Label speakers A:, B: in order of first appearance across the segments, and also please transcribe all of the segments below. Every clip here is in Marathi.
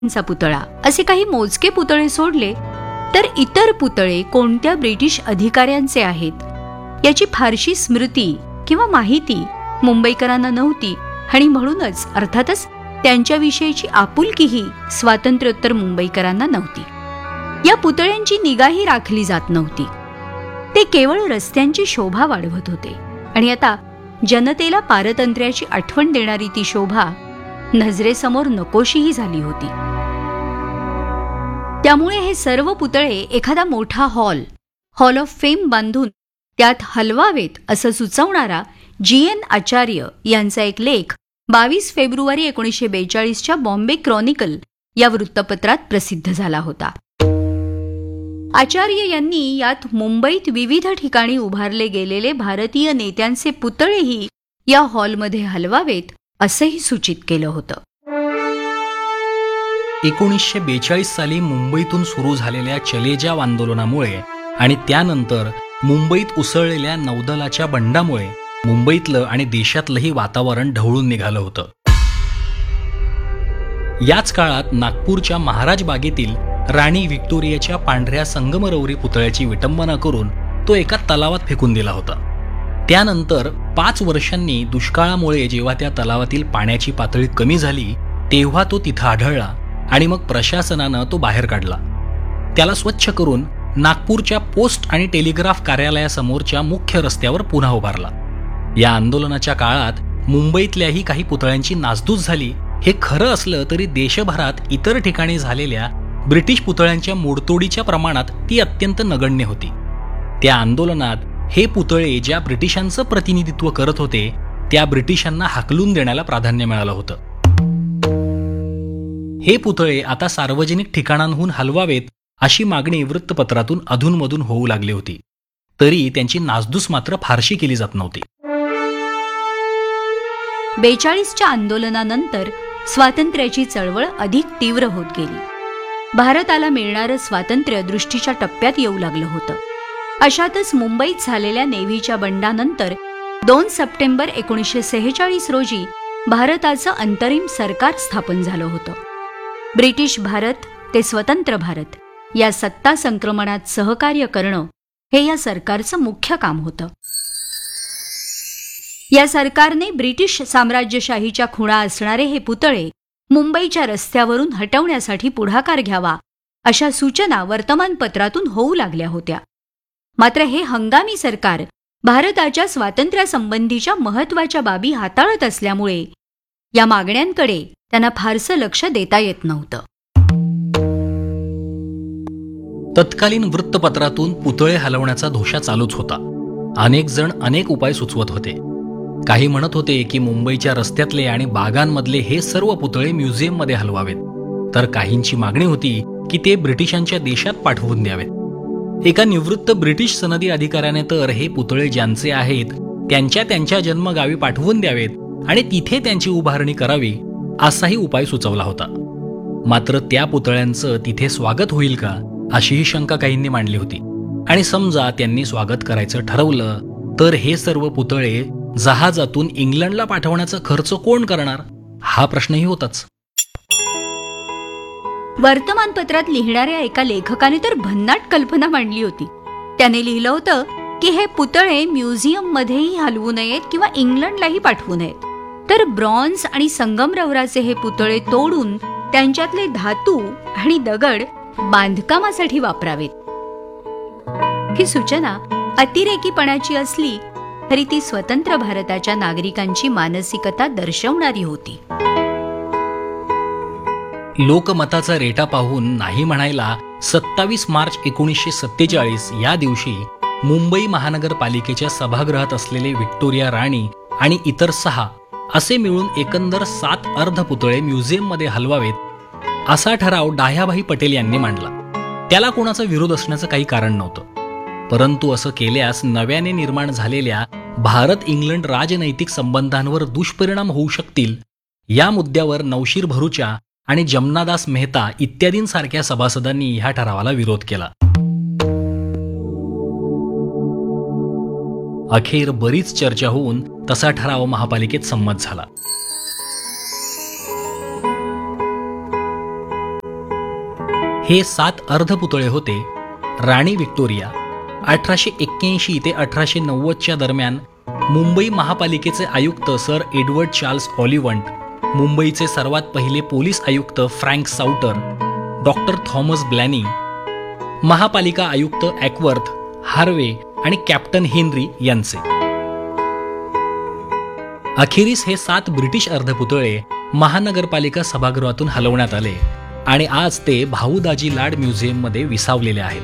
A: चा पुतळा असे काही मोजके पुतळे सोडले तर इतर पुतळे कोणत्या ब्रिटिश अधिकाऱ्यांचे आहेत याची फारशी स्मृती किंवा माहिती मुंबईकरांना नव्हती आणि म्हणूनच अर्थातच त्यांच्याविषयीची आपुलकीही स्वातंत्र्योत्तर मुंबईकरांना नव्हती. या पुतळ्यांची निगाही राखली जात नव्हती. ते केवळ रस्त्यांची शोभा वाढवत होते आणि आता जनतेला पारतंत्र्याची आठवण देणारी ती शोभा नजरेसमोर नकोशीही झाली होती. त्यामुळे हे सर्व पुतळे एखादा मोठा हॉल ऑफ फेम बांधून त्यात हलवावेत असं सुचवणारा GN आचार्य यांचा एक लेख 22 फेब्रुवारी 1942च्या बॉम्बे क्रॉनिकल या वृत्तपत्रात प्रसिद्ध झाला होता. आचार्य यांनी यात मुंबईत विविध ठिकाणी उभारले गेलेले भारतीय नेत्यांचे पुतळेही या हॉलमध्ये हलवावेत असंही सूचित केलं होतं.
B: 1942 साली मुंबईतून सुरू झालेल्या चले जाव आंदोलनामुळे आणि त्यानंतर मुंबईत उसळलेल्या नौदलाच्या बंडामुळे मुंबईतलं आणि देशातलंही वातावरण ढवळून निघालं होतं. याच काळात नागपूरच्या महाराज बागेतील राणी व्हिक्टोरियाच्या पांढऱ्या संगमरवरी पुतळ्याची विटंबना करून तो एका तलावात फेकून दिला होता. त्यानंतर 5 वर्षांनी दुष्काळामुळे जेव्हा त्या तलावातील पाण्याची पातळी कमी झाली तेव्हा तो तिथं आढळला आणि मग प्रशासनानं तो बाहेर काढला. त्याला स्वच्छ करून नागपूरच्या पोस्ट आणि टेलिग्राफ कार्यालयासमोरच्या मुख्य रस्त्यावर पुन्हा उभारला. या आंदोलनाच्या काळात मुंबईतल्याही काही पुतळ्यांची नासधूस झाली. हे खरं असलं तरी देशभरात इतर ठिकाणी झालेल्या ब्रिटिश पुतळ्यांच्या मोडतोडीच्या प्रमाणात ती अत्यंत नगण्य होती. त्या आंदोलनात हे पुतळे ज्या ब्रिटिशांचं प्रतिनिधित्व करत होते त्या ब्रिटिशांना हाकलून देण्याला प्राधान्य मिळालं होतं. हे पुतळे आता सार्वजनिक ठिकाणांहून हलवावेत अशी मागणी वृत्तपत्रातून अधूनमधून होऊ लागली होती. तरी त्यांची नासधूस मात्र फारशी केली जात नव्हती.
A: 42च्या आंदोलनानंतर स्वातंत्र्याची चळवळ अधिक तीव्र होत गेली. भारताला मिळणारं स्वातंत्र्य दृष्टीच्या टप्प्यात येऊ लागलं होतं. अशातच मुंबईत झालेल्या नेव्हीच्या बंडानंतर 2 सप्टेंबर 1946 रोजी भारताचं अंतरिम सरकार स्थापन झालं होतं. ब्रिटिश भारत ते स्वतंत्र भारत या सत्ता संक्रमणात सहकार्य करणं हे या सरकारचं मुख्य काम होतं. या सरकारने ब्रिटिश साम्राज्यशाहीच्या खुणा असणारे हे पुतळे मुंबईच्या रस्त्यावरून हटवण्यासाठी पुढाकार घ्यावा अशा सूचना वर्तमानपत्रातून होऊ लागल्या होत्या. मात्र हे हंगामी सरकार भारताच्या स्वातंत्र्यासंबंधीच्या महत्त्वाच्या बाबी हाताळत असल्यामुळे या मागण्यांकडे त्यांना फारसं लक्ष देता येत नव्हतं.
B: तत्कालीन वृत्तपत्रातून पुतळे हलवण्याचा धोशा चालूच होता. अनेक जण अनेक उपाय सुचवत होते. काही म्हणत होते की मुंबईच्या रस्त्यातले आणि बागांमधले हे सर्व पुतळे म्युझियममध्ये हलवावेत, तर काहींची मागणी होती की ते ब्रिटिशांच्या देशात पाठवून द्यावेत. एका निवृत्त ब्रिटिश सनदी अधिकाऱ्याने तर हे पुतळे ज्यांचे आहेत त्यांच्या जन्मगावी पाठवून द्यावेत आणि तिथे त्यांची उभारणी करावी असाही उपाय सुचवला होता. मात्र त्या पुतळ्यांचं तिथे स्वागत होईल का अशीही शंका काहींनी मांडली होती. आणि समजा त्यांनी स्वागत करायचं ठरवलं तर हे सर्व पुतळे जहाजातून इंग्लंडला पाठवण्याचा खर्च कोण करणार हा प्रश्नही होताच.
A: वर्तमानपत्रात लिहिणाऱ्या एका लेखकाने तर भन्नाट कल्पना मांडली होती. त्याने लिहिलं होतं की हे पुतळे म्युझियममध्येही हलवू नयेत किंवा इंग्लंडलाही पाठवू नयेत, तर ब्रॉन्झ आणि संगमरवराचे हे पुतळे तोडून त्यांच्यातले धातू आणि दगड बांधकामासाठी वापरावेत. ही सूचना अतिरेकीपणाची असली तरी ती स्वतंत्र भारताच्या नागरिकांची मानसिकता दर्शवणारी होती.
B: लोकमताचा रेटा पाहून नाही म्हणायला 27 मार्च 1947 या दिवशी मुंबई महानगरपालिकेच्या सभागृहात असलेले व्हिक्टोरिया राणी आणि इतर 6 असे मिळून एकंदर 7 अर्धपुतळे म्युझियममध्ये हलवावेत असा ठराव डाह्याभाई पटेल यांनी मांडला. त्याला कोणाचा विरोध असण्याचं काही कारण नव्हतं. परंतु असं केल्यास नव्याने निर्माण झालेल्या भारत इंग्लंड राजनैतिक संबंधांवर दुष्परिणाम होऊ शकतील या मुद्द्यावर नौशीर भरूचा आणि जमनादास मेहता इत्यादींसारख्या सभासदांनी ह्या ठरावाला विरोध केला. अखेर बरीच चर्चा होऊन तसा ठराव महापालिकेत संमत झाला. हे 7 अर्धपुतळे होते. राणी व्हिक्टोरिया 1881 ते 1890च्या दरम्यान मुंबई महापालिकेचे आयुक्त सर एडवर्ड चार्ल्स ऑलिव्हंट, मुंबईचे सर्वात पहिले पोलीस आयुक्त फ्रँक साउटर, डॉक्टर थॉमस ब्लॅनी, महापालिका आयुक्त ॲकवर्थ, हार्वे आणि कॅप्टन हेनरी यांचे. अखेरीस हे 7 ब्रिटिश अर्धपुतळे महानगरपालिका सभागृहातून हलवण्यात आले आणि आज ते भाऊ दाजी लाड म्युझियममध्ये विसावलेले आहेत.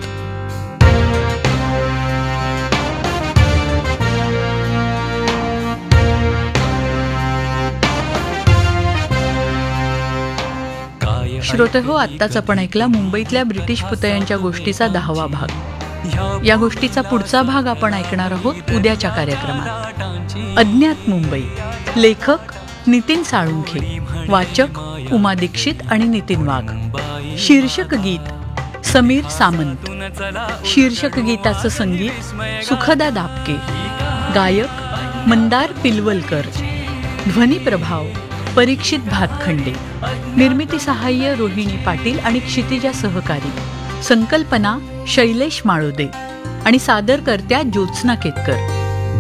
C: श्रोते हो, आत्ताच आपण ऐकला मुंबईतल्या ब्रिटिश पुतळ्यांच्या गोष्टीचा 10वा भाग. या गोष्टीचा पुढचा भाग आपण ऐकणार आहोत उद्याच्या कार्यक्रमात. अज्ञात मुंबई. लेखक नितीन साळुंखे, वाचक उमा दीक्षित आणि नितीन वाघ. शीर्षक गीत समीर सामंत. शीर्षक गीताचं संगीत सुखदा दापके. गायक मंदार पिलवलकर. ध्वनी प्रभाव परीक्षित भातखंडे. निर्मिती सहाय्य रोहिणी पाटील आणि क्षितिजा सहकारी. संकल्पना शैलेश माळोदे आणि सादरकर्त्या ज्योत्स्ना केतकर.